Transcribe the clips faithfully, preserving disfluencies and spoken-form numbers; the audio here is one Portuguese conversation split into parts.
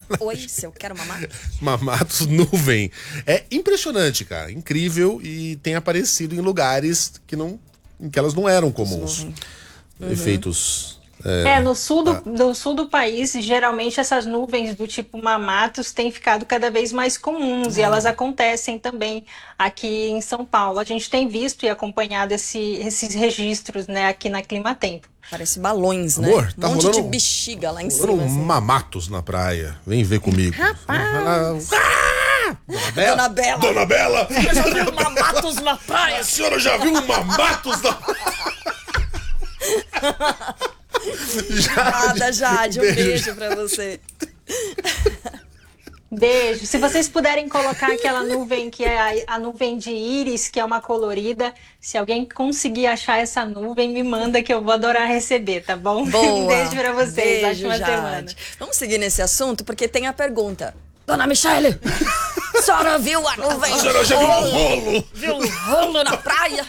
Oi, se eu quero mamar. Mamatos, nuvem. É impressionante, cara. Incrível e tem aparecido em lugares que, não, em que elas não eram comuns. Uhum. Efeitos... É, é no, sul do, ah. no sul do país, geralmente essas nuvens do tipo mamatos têm ficado cada vez mais comuns ah. e elas acontecem também aqui em São Paulo. A gente tem visto e acompanhado esse, esses registros, né, aqui na Climatempo. Parece balões, né? Amor, tá um monte rolando, de bexiga lá em cima. Rolando assim. Mamatos na praia. Vem ver comigo. Rapaz! Ah! Dona Bela! Dona Bela! Dona Bela! Eu já vi mamatos na praia! A senhora já viu um mamatos na Nada, Jade, um beijo. beijo pra você. Beijo. Se vocês puderem colocar aquela nuvem que é a, a nuvem de íris, que é uma colorida, se alguém conseguir achar essa nuvem, me manda que eu vou adorar receber, tá bom? Boa. Um beijo pra vocês. Beijo, ótima Jade. semana. Vamos seguir nesse assunto, porque tem a pergunta. Dona Michele, a senhora viu a nuvem? A senhora já viu um rolo? Viu um rolo na praia?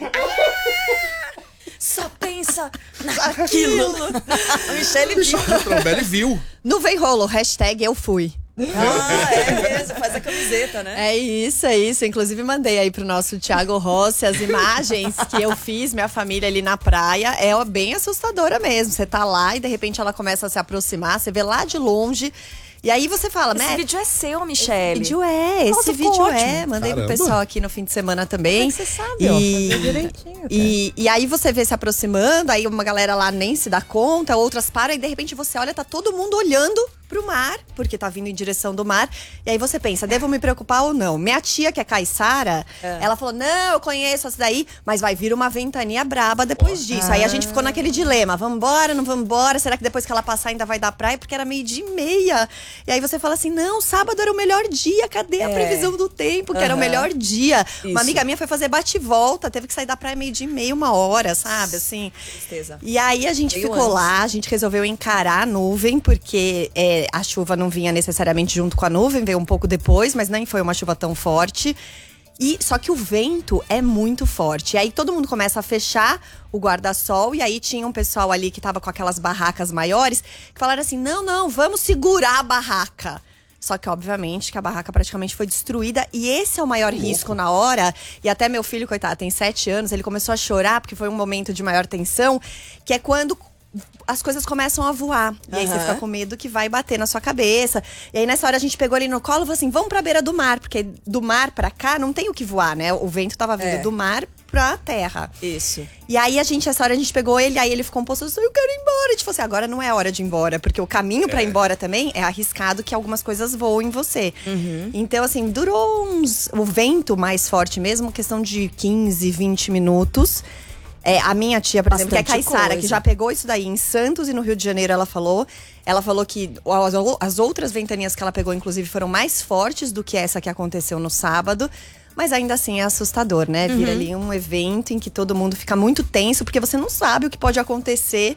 Só pensa naquilo. A Michele viu. A Trombelli viu. Nuvem rolo, hashtag eu fui. Ah, é mesmo, faz a camiseta, né? É isso, é isso. Inclusive mandei aí pro nosso Thiago Rossi as imagens que eu fiz, minha família ali na praia. É bem assustadora mesmo. Você tá lá e de repente ela começa a se aproximar, você vê lá de longe. E aí você fala, esse né? vídeo é seu, Michele. Esse vídeo é, Nossa, esse vídeo ótimo. é. Mandei Caramba. pro pessoal aqui no fim de semana também. Como é que você sabe, e, ó, fazer direitinho, e, e aí você vê se aproximando, aí uma galera lá nem se dá conta, outras param, e de repente você olha, tá todo mundo olhando pro mar, porque tá vindo em direção do mar. E aí você pensa, devo me preocupar ou não? Minha tia, que é Caissara, é. ela falou, não, eu conheço essa daí, mas vai vir uma ventania braba depois disso. Ah. Aí a gente ficou naquele dilema, vamos embora, não vamos embora? Será que depois que ela passar ainda vai dar praia? Porque era meio dia e meia. E aí você fala assim, não, sábado era o melhor dia, cadê a é. previsão do tempo, que uhum. era o melhor dia? Isso. Uma amiga minha foi fazer bate-volta, teve que sair da praia meio dia e meia, uma hora, sabe, assim. Tristeza. E aí a gente meio ficou antes. lá, a gente resolveu encarar a nuvem, porque é, a chuva não vinha necessariamente junto com a nuvem, veio um pouco depois, mas nem foi uma chuva tão forte. E só que o vento é muito forte. E aí todo mundo começa a fechar o guarda-sol. E aí tinha um pessoal ali que tava com aquelas barracas maiores, que falaram assim, não, não, vamos segurar a barraca. Só que, obviamente, que a barraca praticamente foi destruída. E esse é o maior risco na hora. E até meu filho, coitado, tem sete anos, ele começou a chorar, porque foi um momento de maior tensão, que é quando as coisas começam a voar. E aí uhum. você fica com medo que vai bater na sua cabeça. E aí nessa hora a gente pegou ele no colo e falou assim, vamos pra beira do mar. Porque do mar pra cá não tem o que voar, né? O vento tava vindo é. do mar pra terra. Isso. E aí a gente, essa hora a gente pegou ele, aí ele ficou um pouco assim, eu quero ir embora. A gente falou assim, agora não é hora de ir embora. Porque o caminho pra ir embora também é arriscado que algumas coisas voem em você. Uhum. Então assim, durou uns… O vento mais forte mesmo, questão de quinze, vinte minutos. É, a minha tia, por Bastante exemplo, que é Caissara, coisa. que já pegou isso daí em Santos e no Rio de Janeiro, ela falou. Ela falou que as, as outras ventanias que ela pegou, inclusive, foram mais fortes do que essa que aconteceu no sábado. Mas ainda assim é assustador, né? Vira uhum. ali um evento em que todo mundo fica muito tenso, porque você não sabe o que pode acontecer.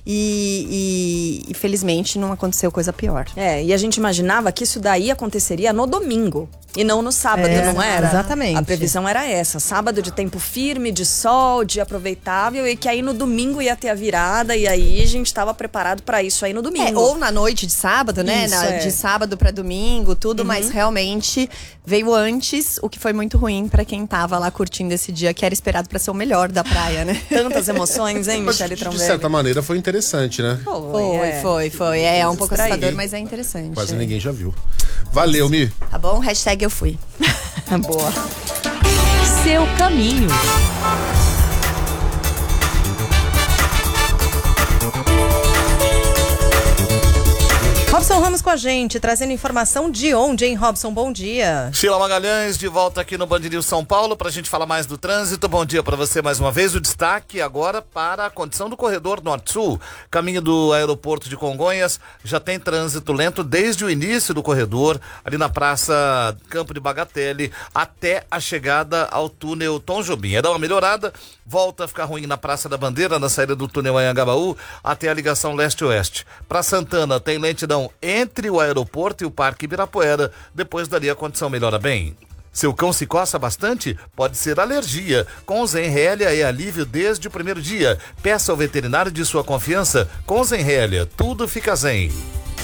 E, e, e felizmente não aconteceu coisa pior. É, e a gente imaginava que isso daí aconteceria no domingo e não no sábado, é, não era? Exatamente. A previsão era essa, sábado de tempo firme, de sol, dia aproveitável, e que aí no domingo ia ter a virada, e aí a gente estava preparado para isso aí no domingo. É, ou na noite de sábado, né? Isso, na, é. De sábado para domingo, tudo, uhum. mas realmente veio antes, o que foi muito ruim para quem tava lá curtindo esse dia, que era esperado para ser o melhor da praia, né? Tantas emoções, hein, Michele Trombelli? De certa maneira foi interessante, né? Foi, foi, é. foi, foi. É, é um pouco assustador, mas é interessante. Quase é. ninguém já viu. Valeu, Mi. Tá bom? Hashtag eu fui. Boa. Seu caminho. Robson Ramos com a gente, trazendo informação de onde, hein, Robson? Bom dia. Sheila Magalhães, de volta aqui no Band News São Paulo pra gente falar mais do trânsito. Bom dia pra você mais uma vez. O destaque agora para a condição do corredor Norte-Sul. Caminho do aeroporto de Congonhas, já tem trânsito lento desde o início do corredor, ali na Praça Campo de Bagatelle, até a chegada ao túnel Tom Jobim. É dar uma melhorada, volta a ficar ruim na Praça da Bandeira, na saída do túnel Anhangabaú, até a ligação leste-oeste. Pra Santana, tem lentidão entre o aeroporto e o Parque Ibirapuera. Depois dali a condição melhora bem. Seu cão se coça bastante? Pode ser alergia. Com Zenrelia é alívio desde o primeiro dia. Peça ao veterinário de sua confiança. Com Zenrelia, tudo fica zen.